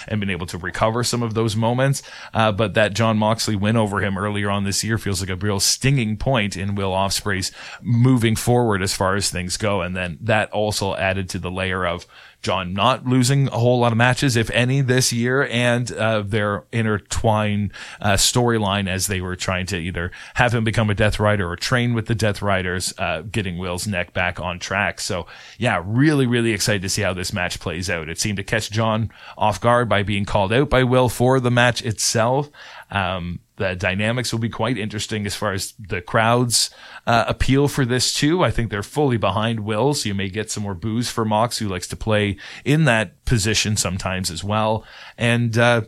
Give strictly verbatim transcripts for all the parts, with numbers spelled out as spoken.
and been able to recover some of those moments. Uh, but that Jon Moxley win over him earlier on this year feels like a real stinging point in Will Ospreay's moving forward as far as things go. And then that also added to the layer of Jon not losing a whole lot of matches, if any, this year, and uh, their intertwined uh, storyline as they were trying to either have him become a Death Rider or train with the Death Riders, uh, getting Will's neck back on track. So, yeah, really, really excited to see how this match plays out. It seemed to catch Jon off guard by being called out by Will for the match itself. Um, the dynamics will be quite interesting as far as the crowd's uh, appeal for this too. I think they're fully behind Will, so you may get some more boos for Mox, who likes to play in that position sometimes as well. And uh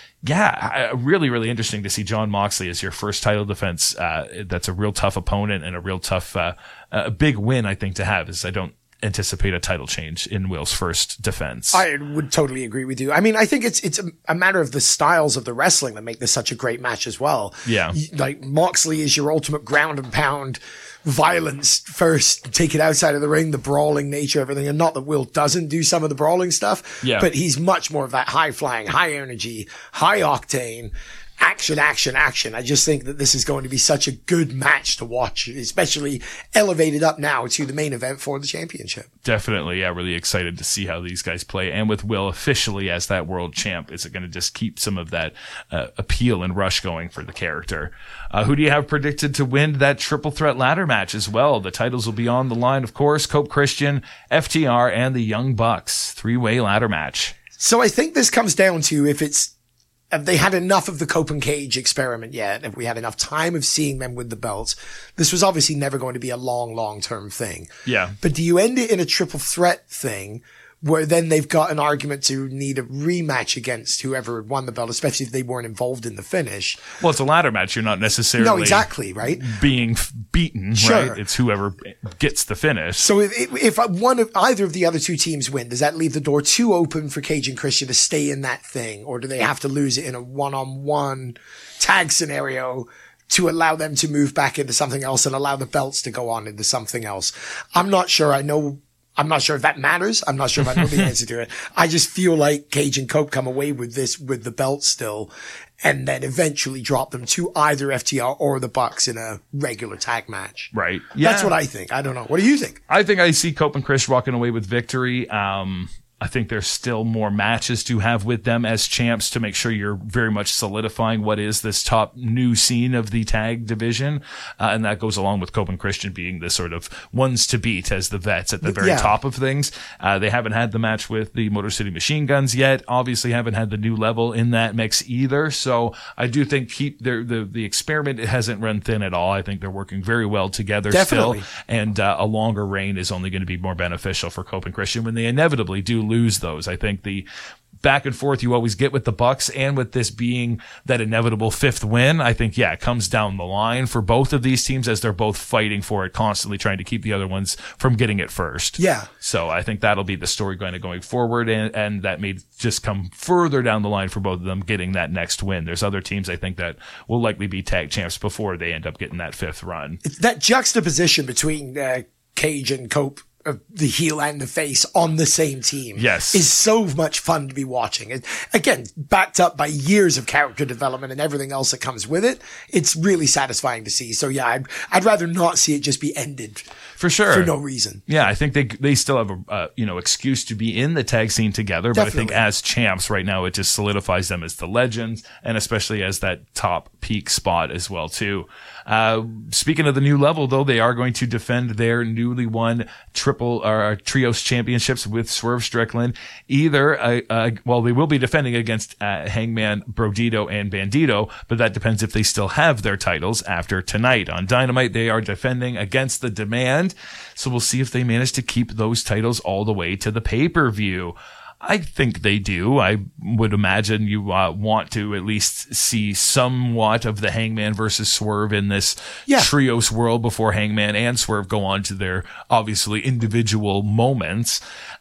yeah, really, really interesting to see Jon Moxley as your first title defense. Uh that's a real tough opponent and a real tough, uh, a big win, I think, to have, is I don't anticipate a title change in Will's first defense. I would totally agree with you. I mean, I think it's it's a, a matter of the styles of the wrestling that make this such a great match as well. Yeah. Like, Moxley is your ultimate ground and pound violence first, take it outside of the ring, the brawling nature, everything. And not that Will doesn't do some of the brawling stuff, yeah. but he's much more of that high flying, high energy, high octane, action, action, action. I just think that this is going to be such a good match to watch, especially elevated up now to the main event for the championship. Definitely. Yeah, really excited to see how these guys play. And with Will officially as that world champ, is it going to just keep some of that uh, appeal and rush going for the character? Uh, who do you have predicted to win that triple threat ladder match as well? The titles will be on the line, of course. Cope Christian, F T R, and the Young Bucks. Three-way ladder match. So I think this comes down to if it's have they had enough of the Cope and Cage experiment yet? Have we had enough time of seeing them with the belts? This was obviously never going to be a long, long-term thing. Yeah. But do you end it in a triple threat thing where then they've got an argument to need a rematch against whoever won the belt, especially if they weren't involved in the finish? Well, it's a ladder match. You're not necessarily no, exactly, right? being f- beaten, Sure. right? It's whoever gets the finish. So if, if one of either of the other two teams win, does that leave the door too open for Cage and Christian to stay in that thing? Or do they have to lose it in a one-on-one tag scenario to allow them to move back into something else and allow the belts to go on into something else? I'm not sure. I know I'm not sure if that matters. I'm not sure if I know the answer to it. I just feel like Cage and Cope come away with this, with the belt still, and then eventually drop them to either F T R or the Bucks in a regular tag match. Right. Yeah. That's what I think. I don't know. What do you think? I think I see Cope and Chris walking away with victory. Um, I think there's still more matches to have with them as champs to make sure you're very much solidifying what is this top new scene of the tag division. Uh, and that goes along with Cope and Christian being the sort of ones to beat as the vets at the very Yeah. top of things. Uh, they haven't had the match with the Motor City Machine Guns yet. Obviously haven't had the New Level in that mix either. So I do think keep their, the, the experiment hasn't run thin at all. I think they're working very well together Definitely. still. And, uh, a longer reign is only going to be more beneficial for Cope and Christian when they inevitably do lose those. I think the back and forth you always get with the Bucks, and with this being that inevitable fifth win, I think, yeah, it comes down the line for both of these teams as they're both fighting for it, constantly trying to keep the other ones from getting it first. Yeah. So I think that'll be the story going to going forward, and, and that may just come further down the line for both of them getting that next win. There's other teams I think that will likely be tag champs before they end up getting that fifth run. It's that juxtaposition between uh, Cage and Cope, of the heel and the face on the same team, yes, is so much fun to be watching. It, again, backed up by years of character development and everything else that comes with it. It's really satisfying to see. So yeah, I'd, I'd rather not see it just be ended for sure for no reason. Yeah, I think they they still have a uh, you know excuse to be in the tag scene together, but Definitely. I think as champs right now, it just solidifies them as the legends, and especially as that top peak spot as well too. Uh, speaking of the New Level, though, they are going to defend their newly won triple or uh, trios championships with Swerve Strickland. Either, uh, uh, well, they will be defending against uh, Hangman, Brodito, and Bandito, but that depends if they still have their titles after tonight. On Dynamite, they are defending against The Demand, so we'll see if they manage to keep those titles all the way to the pay-per-view. I think they do. I would imagine you uh, want to at least see somewhat of the Hangman versus Swerve in this yeah. trios world before Hangman and Swerve go on to their obviously individual moments.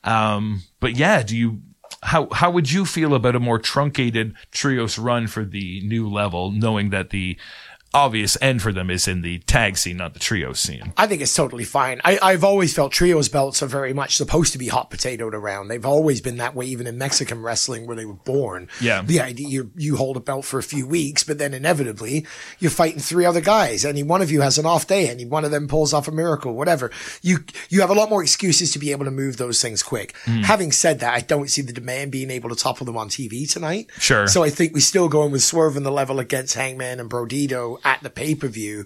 Um, but yeah, do you, how, how would you feel about a more truncated trios run for the New Level, knowing that the obvious end for them is in the tag scene, not the trio scene. I think it's totally fine. I, I've always felt trios belts are very much supposed to be hot potatoed around. They've always been that way, even in Mexican wrestling where they were born. Yeah. The idea you you hold a belt for a few weeks, but then inevitably you're fighting three other guys. Any one of you has an off day, any one of them pulls off a miracle, whatever. You you have a lot more excuses to be able to move those things quick. Mm. Having said that, I don't see the demand being able to topple them on T V tonight. Sure. So I think we're still going with Swerve in the level against Hangman and Brodito at the pay-per-view.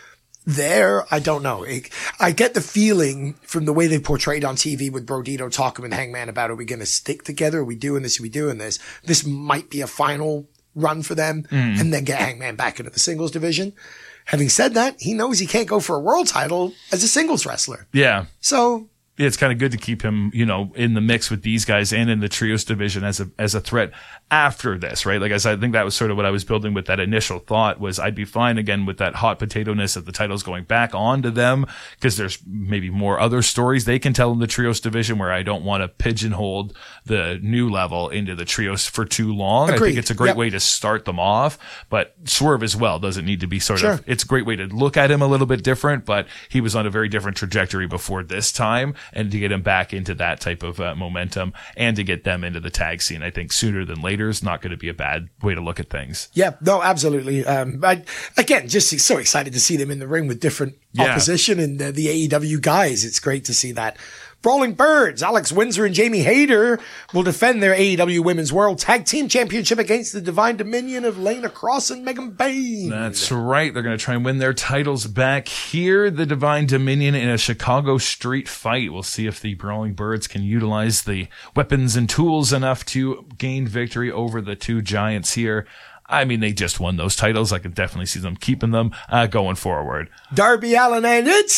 There, I don't know. It, I get the feeling from the way they portrayed on T V with Brodito talking with Hangman about, are we going to stick together? Are we doing this? Are we doing this? This might be a final run for them mm. and then get Hangman back into the singles division. Having said that, he knows he can't go for a world title as a singles wrestler. Yeah. So it's kind of good to keep him, you know, in the mix with these guys and in the trios division as a as a threat after this, right? Like I said, I think that was sort of what I was building with that initial thought was I'd be fine again with that hot potato-ness of the titles going back onto them because there's maybe more other stories they can tell in the trios division where I don't want to pigeonhole the new level into the trios for too long. Agreed. I think it's a great yep. way to start them off, but Swerve as well doesn't need to be sort sure. of, it's a great way to look at him a little bit different, but he was on a very different trajectory before this time, and to get him back into that type of uh, momentum and to get them into the tag scene, I think sooner than later is not going to be a bad way to look at things. Yeah, no, absolutely. Um, I, again, just so excited to see them in the ring with different yeah. opposition and uh, the A E W guys. It's great to see that. Brawling Birds, Alex Windsor and Jamie Hayter will defend their A E W Women's World Tag Team Championship against the Divine Dominion of Lana Cross and Megan Bayne. That's right. They're going to try and win their titles back here. The Divine Dominion in a Chicago street fight. We'll see if the Brawling Birds can utilize the weapons and tools enough to gain victory over the two giants here. I mean, they just won those titles. I could definitely see them keeping them uh, going forward. Darby Allin and it's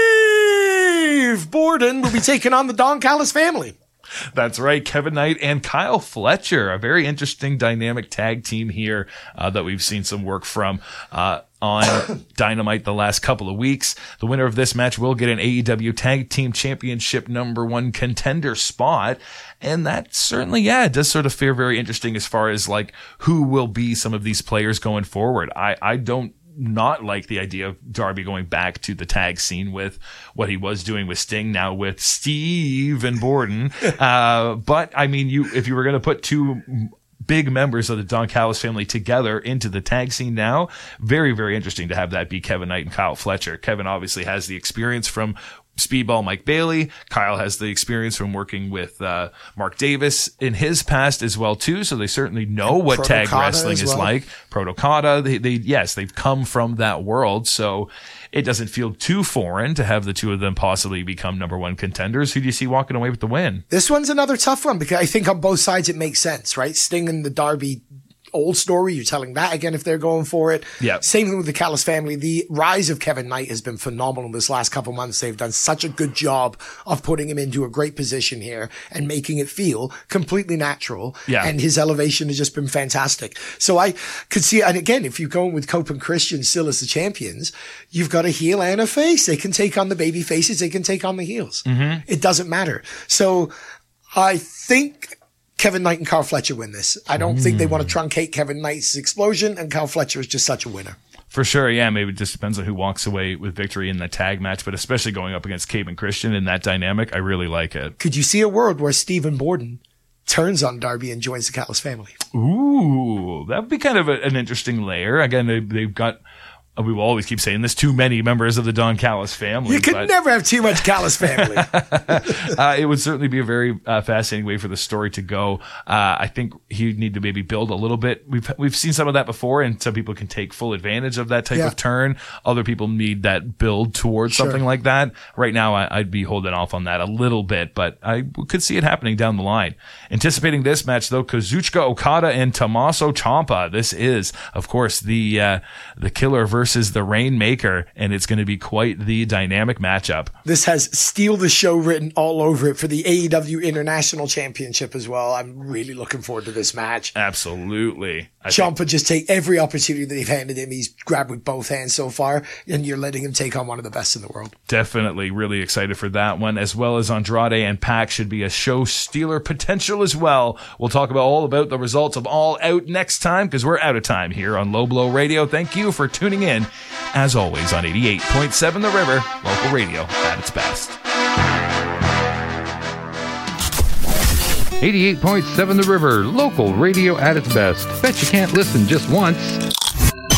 Steve Borden will be taking on the Don Callis family. That's right. Kevin Knight and Kyle Fletcher, a very interesting dynamic tag team here uh, that we've seen some work from uh, on Dynamite the last couple of weeks. The winner of this match will get an A E W Tag Team Championship number one contender spot. And that certainly, yeah, it does sort of feel very interesting as far as like who will be some of these players going forward. I, I don't not like the idea of Darby going back to the tag scene with what he was doing with Sting, now with Steve and Borden. uh, but I mean, you, if you were going to put two big members of the Don Callis family together into the tag scene now, very, very interesting to have that be Kevin Knight and Kyle Fletcher. Kevin obviously has the experience from Speedball Mike Bailey. Kyle has the experience from working with uh, Mark Davis in his past as well too, so they certainly know and what Proto tag Kata wrestling is well. like. Proto Kata, they, they yes, they've come from that world, so it doesn't feel too foreign to have the two of them possibly become number one contenders. Who do you see walking away with the win? This one's another tough one because I think on both sides it makes sense, right? Sting and the Darby old story, you're telling that again if they're going for it. Yeah. Same thing with the Callis family. The rise of Kevin Knight has been phenomenal this last couple months. They've done such a good job of putting him into a great position here and making it feel completely natural. Yeah. And his elevation has just been fantastic. So I could see, and again, if you're going with Cope and Christian still as the champions, you've got a heel and a face. They can take on the baby faces. They can take on the heels. Mm-hmm. It doesn't matter. So I think Kevin Knight and Kyle Fletcher win this. I don't mm. think they want to truncate Kevin Knight's explosion, and Kyle Fletcher is just such a winner. For sure, yeah. Maybe it just depends on who walks away with victory in the tag match, but especially going up against Cabe and Christian in that dynamic, I really like it. Could you see a world where Stephen Borden turns on Darby and joins the Callis family? Ooh, that would be kind of a, an interesting layer. Again, they, they've got... We will always keep saying this, too many members of the Don Callis family. You could but, never have too much Callis family. uh, it would certainly be a very uh, fascinating way for the story to go. Uh, I think he'd need to maybe build a little bit. We've we've seen some of that before, and some people can take full advantage of that type yeah. of turn. Other people need that build towards sure. something like that. Right now, I, I'd be holding off on that a little bit, but I could see it happening down the line. Anticipating this match, though, Kazuchika Okada and Tommaso Ciampa. This is, of course, the uh, the Killer versus the Rainmaker, and it's going to be quite the dynamic matchup. This has Steal the Show written all over it for the A E W International Championship as well. I'm really looking forward to this match. Absolutely. Ciampa just take every opportunity that they've handed him. He's grabbed with both hands so far, and you're letting him take on one of the best in the world. Definitely really excited for that one, as well as Andrade and Pac should be a show stealer potential as well. We'll talk about all about the results of All Out next time, because we're out of time here on Low Blow Radio. Thank you for tuning in in, as always, on eighty-eight point seven The River, local radio at its best. eighty-eight point seven The River, local radio at its best. Bet you can't listen just once.